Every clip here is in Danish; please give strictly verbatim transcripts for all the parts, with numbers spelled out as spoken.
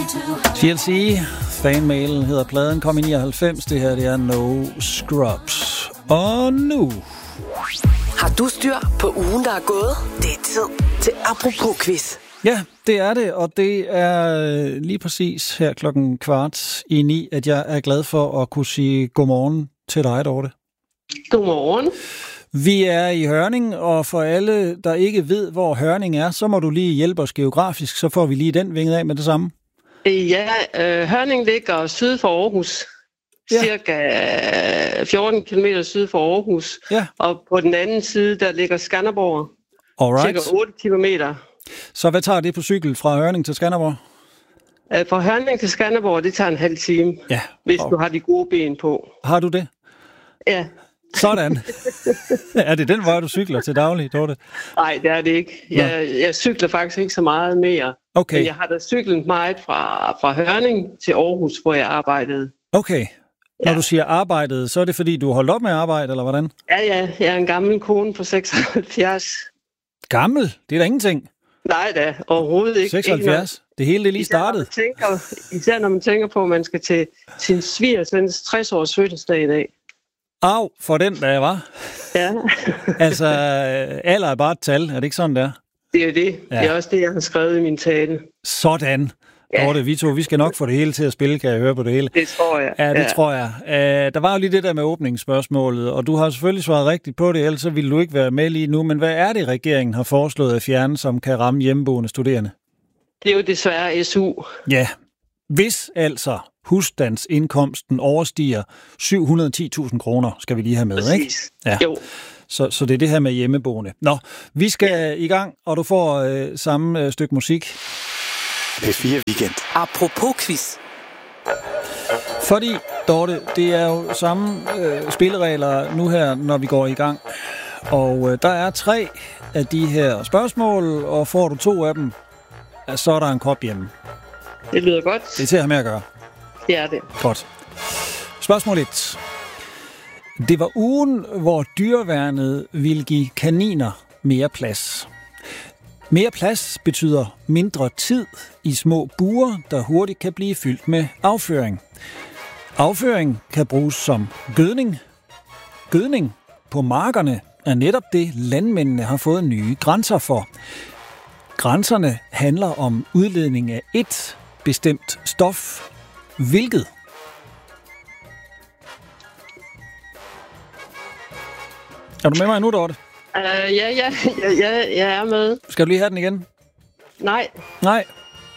T L C, Fanmail hedder pladen, kom i nioghalvfems. Det her, det er No Scrubs. Og nu... Har du styr på ugen, der er gået? Det er tid til Apropos-quiz. Ja, det er det, og det er lige præcis her klokken kvart i ni, at jeg er glad for at kunne sige godmorgen til dig, Dorte. Godmorgen. Vi er i Hørning, og for alle, der ikke ved, hvor Hørning er, så må du lige hjælpe os geografisk, så får vi lige den vinget af med det samme. Ja, øh, Hørning ligger syd for Aarhus. Ja. Cirka fjorten kilometer syd for Aarhus. Ja. Og på den anden side, der ligger Skanderborg. Alright. Cirka otte kilometer. Så hvad tager det på cykel fra Hørning til Skanderborg? Øh, fra Hørning til Skanderborg, det tager en halv time, ja. hvis du har de gode ben på. Har du det? Ja. Sådan. Er det den vej, du cykler til daglig, Dorte? Nej, det er det ikke. Jeg, jeg cykler faktisk ikke så meget mere. Okay. Men jeg har da cyklet meget fra, fra Hørning til Aarhus, hvor jeg arbejdede. Okay. Når Ja. du siger arbejdet, så er det fordi, du har holdt op med at arbejde, eller hvordan? Ja, ja. Jeg er en gammel kone på seksoghalvfjerds. Gammel? Det er da ingenting. Nej da, overhovedet ikke. seksoghalvfjerds? Det hele det er lige startet. Især når, tænker, især når man tænker på, at man skal til sin svigersvens tres-års fødselsdag i dag. Au, for den der var. Ja. Altså, alder er bare et tal. Er det ikke sådan, der? Det er jo det. Ja. Det er også det, jeg har skrevet i min tale. Sådan. Ja. Dorte, vi to, vi skal nok få det hele til at spille, kan jeg høre på det hele. Det tror jeg. Ja, det ja. tror jeg. Uh, der var jo lige det der med åbningsspørgsmålet, og du har selvfølgelig svaret rigtigt på det, ellers så ville du ikke være med lige nu. Men hvad er det, regeringen har foreslået at fjerne, som kan ramme hjemmeboende studerende? Det er jo desværre S U. Ja, hvis altså husstandsindkomsten overstiger syv hundrede og ti tusind kroner, skal vi lige have med, Præcis. ikke? Ja. Jo. Så, så det er det her med hjemmeboende. Nå, vi skal ja. i gang, og du får øh, samme øh, stykke musik. P fire Weekend. Apropos-quiz. Fordi, Dorte, det er jo samme øh, spilleregler nu her, når vi går i gang. Og øh, der er tre af de her spørgsmål, og får du to af dem, så er der en kop hjemme. Det lyder godt. Det er til at have med at gøre. Det er det. Godt. Spørgsmål et. Det var ugen, hvor dyreværnet ville give kaniner mere plads. Mere plads betyder mindre tid i små bure, der hurtigt kan blive fyldt med afføring. Afføring kan bruges som gødning. Gødning på markerne er netop det, landmændene har fået nye grænser for. Grænserne handler om udledning af et bestemt stof. Hvilket? Er du med mig nu, Dorte? Uh, ja, ja, ja, ja, jeg er med. Skal du lige have den igen? Nej. Nej.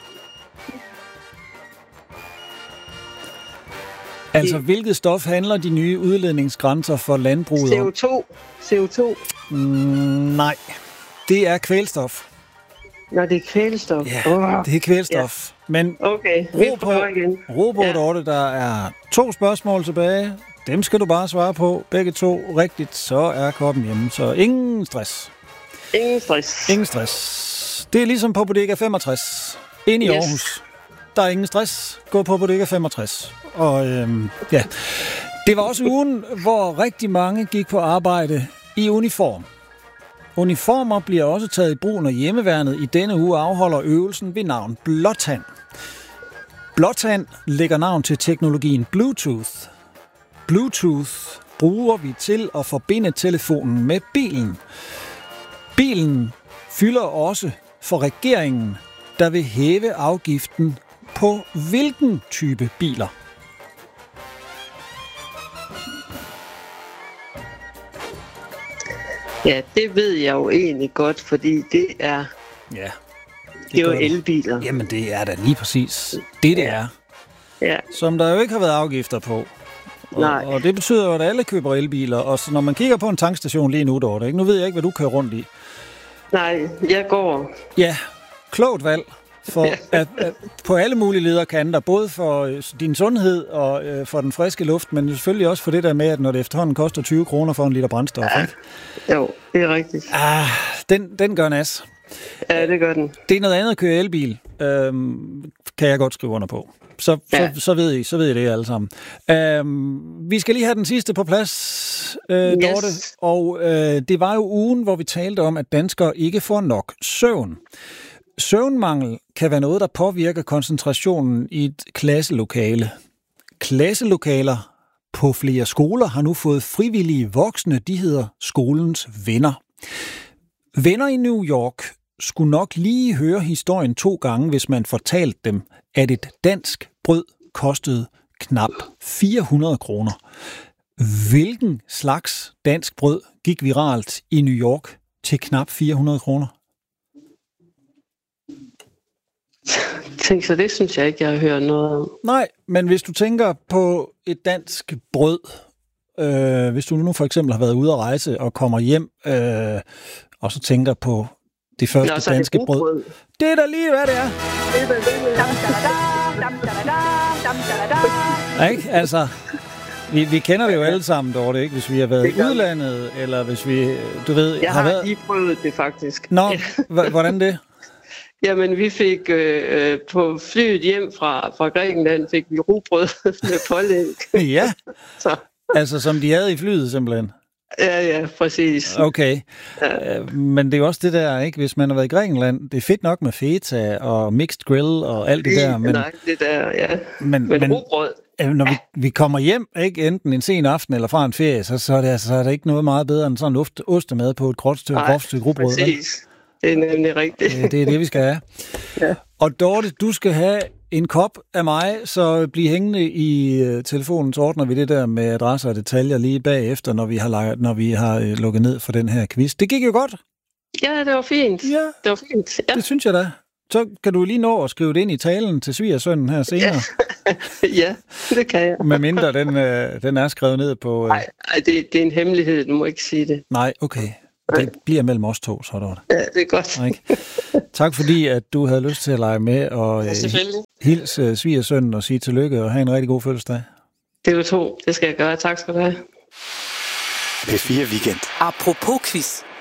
Altså, hvilket stof handler de nye udledningsgrænser for landbruget C om? O to. C O to. Mm, nej. Det er kvælstof. Nå, det er kvælstof. Ja, oh. det er kvælstof. Ja. Men okay, vi ro på, prøver igen. ro på, Ja. Dorte. Der er to spørgsmål tilbage. Dem skal du bare svare på. Begge to rigtigt, så er koppen hjemme. Så ingen stress. Ingen stress. Ingen stress. Det er ligesom på Bodega femogtres. Inde i Yes. Aarhus. Der er ingen stress. Gå på Bodega femogtres. Og øhm, ja, det var også ugen, hvor rigtig mange gik på arbejde i uniform. Uniformer bliver også taget i brug, når hjemmeværnet i denne uge afholder øvelsen ved navn Blåtand. Blåtand lægger navn til teknologien Bluetooth. Bluetooth bruger vi til at forbinde telefonen med bilen. Bilen fylder også for regeringen, der vil hæve afgiften på hvilken type biler? Ja, det ved jeg jo egentlig godt, fordi det er, Ja, det, det er jo gør du. elbiler. Jamen, det er da lige præcis det, det Ja. er. Ja. Som der jo ikke har været afgifter på. Og, Nej. og det betyder jo, at alle køber elbiler. Og så når man kigger på en tankstation lige nu, Dorte, ikke? Nu ved jeg ikke, hvad du kører rundt i. Nej, jeg går. Ja, klogt valg. For Ja. at, at, på alle mulige lederkanter, både for øh, din sundhed og øh, for den friske luft, men selvfølgelig også for det der med, at når det efterhånden koster tyve kroner for en liter brændstof. Ja. Ikke? Jo, det er rigtigt. Ah, den, den gør nas. Ja, det gør den. Det er noget andet at køre elbil, øhm, kan jeg godt skrive under på. Så, Ja. så, så, ved I, så ved I det alle sammen. Øhm, vi skal lige have den sidste på plads, øh, Yes. Dorte. Og øh, det var jo ugen, hvor vi talte om, at danskere ikke får nok søvn. Søvnmangel kan være noget, der påvirker koncentrationen i et klasselokale. Klasselokaler på flere skoler har nu fået frivillige voksne, de hedder skolens venner. Venner i New York skulle nok lige høre historien to gange, hvis man fortalte dem, at et dansk brød kostede knap fire hundrede kroner. Hvilken slags dansk brød gik viralt i New York til knap fire hundrede kroner? Tænk, så det synes jeg ikke, jeg har hørt noget om. Nej, men hvis du tænker på et dansk brød, øh, hvis du nu for eksempel har været ude at rejse og kommer hjem, øh, og så tænker på det første Nå, danske det brød. Det er da lige, hvad det er. Ikke? Altså, vi, vi kender det jo alle sammen, Dorte, ikke? Hvis vi har været i udlandet, eller hvis vi, du ved... Jeg har, har været... lige prøvet det, faktisk. Nå, h- hvordan det? Jamen, vi fik øh, på flyet hjem fra, fra Grækenland, fik vi rugbrød med pålæg. Ja, så. Altså som de havde i flyet simpelthen? Ja, ja, præcis. Okay, ja. Men det er jo også det der, ikke? Hvis man har været i Grækenland, det er fedt nok med feta og mixed grill og alt det, det der. Men, nej, det der, ja. Men, men, men rugbrød. Når vi, vi kommer hjem, ikke enten en sen aften eller fra en ferie, så, så, er, det, så er det ikke noget meget bedre end sådan en ost, ostemad på et groft stykke, groft stykke rugbrød. Præcis. Det er nemlig rigtigt. Det, det er det, vi skal have. Ja. Og Dorte, du skal have en kop af mig, så bliv hængende i uh, telefonen, så ordner vi det der med adresser og detaljer lige bagefter, når vi har, når vi har uh, lukket ned for den her quiz. Det gik jo godt. Ja, det var fint. Ja, det var fint. Ja. Det synes jeg da. Så kan du lige nå at skrive det ind i talen til svigersønnen her senere. Ja, ja, det kan jeg. Med mindre den, uh, den er skrevet ned på... Uh... Nej, det, det er en hemmelighed, du må ikke sige det. Nej, okay. Det bliver mellem os to, så er det. Ja, det er godt. Ikke? Tak fordi, at du havde lyst til at lege med, og ja, selvfølgelig. hils uh, svigersønnen og sige tillykke, og have en rigtig god fødselsdag. Det er jo to. Det skal jeg gøre. Tak skal du have. P fire Weekend. Apropos quiz.